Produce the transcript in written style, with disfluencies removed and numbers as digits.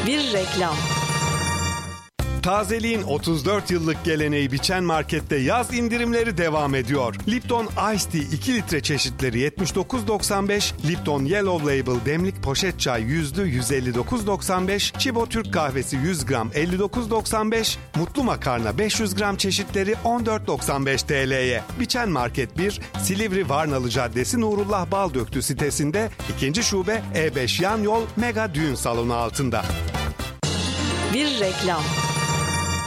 Bir reklam. Tazeliğin 34 yıllık geleneği Biçen Market'te yaz indirimleri devam ediyor. Lipton Ice Tea 2 litre çeşitleri 79.95, Lipton Yellow Label demlik poşet çay yüzlü 159.95, Chibo Türk kahvesi 100 gram 59.95, Mutlu Makarna 500 gram çeşitleri 14.95 TL'ye. Biçen Market 1, Silivri Varnalı Caddesi Nurullah Baldöktü sitesinde, 2. şube E5 yan yol Mega Düğün Salonu altında. Bir reklam.